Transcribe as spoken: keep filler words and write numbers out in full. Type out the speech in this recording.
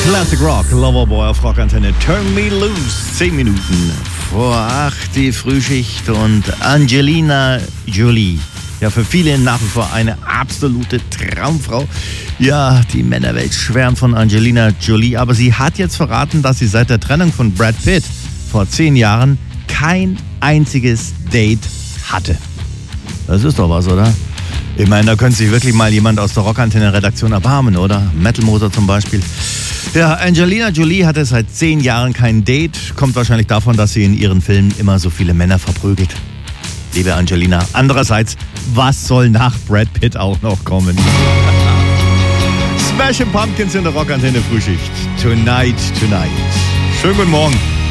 Classic Rock, Loverboy auf Rockantenne. Turn Me Loose. Zehn Minuten vor acht die Frühschicht und Angelina Jolie. Ja, für viele nach wie vor eine absolute Traumfrau. Ja, die Männerwelt schwärmt von Angelina Jolie, aber sie hat jetzt verraten, dass sie seit der Trennung von Brad Pitt vor zehn Jahren kein einziges Date hatte. Das ist doch was, oder? Ich meine, da könnte sich wirklich mal jemand aus der Rockantenne-Redaktion erbarmen, oder? Metal Moser zum Beispiel. Ja, Angelina Jolie hatte seit zehn Jahren kein Date. Kommt wahrscheinlich davon, dass sie in ihren Filmen immer so viele Männer verprügelt. Liebe Angelina. Andererseits, was soll nach Brad Pitt auch noch kommen? Smashing Pumpkins in der Rockantenne Frühschicht. Tonight, tonight. Schönen guten Morgen.